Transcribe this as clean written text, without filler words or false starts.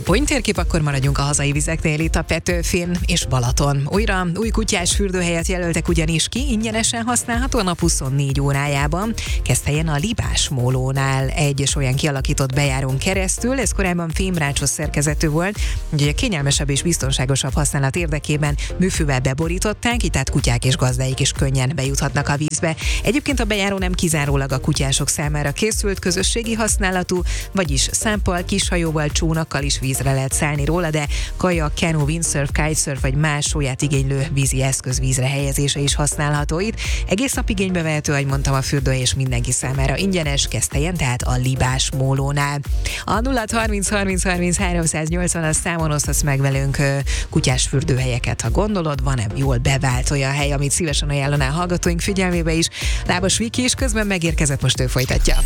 Térkép, akkor maradjunk a hazai vizeknél, itt a Petőfin és Balaton. Újra új kutyás fürdőhelyet jelöltek ugyanis ki, ingyenesen használható a nap 24 órájában. Keszthelyen a Libás mólónál egy olyan kialakított bejárón keresztül, ez korábban fémrácsos szerkezetű volt, ugye kényelmesebb és biztonságosabb használat érdekében műfővel beborították, így tehát kutyák és gazdáik is könnyen bejuthatnak a vízbe. Egyébként a bejáró nem kizárólag a kutyások számára készült, közösségi használatú, vagyis számpal, kishajóval, csónakkal is vízre lehet szállni róla, de kajak, kenu, windsurf, kitesurf vagy más sólyát igénylő vízi eszköz vízre helyezése is használható itt. Egész nap igénybe vehető, ahogy mondtam, a fürdő és mindenki számára ingyenes, Keszthelyen, tehát a Libás mólónál. A 0630 30 30 380 számon osztasz meg velünk kutyás fürdőhelyeket, ha gondolod, van-e jól bevált olyan hely, amit szívesen ajánlanál hallgatóink figyelmébe is. Lábas Viki is közben megérkezett, most ő folytatja.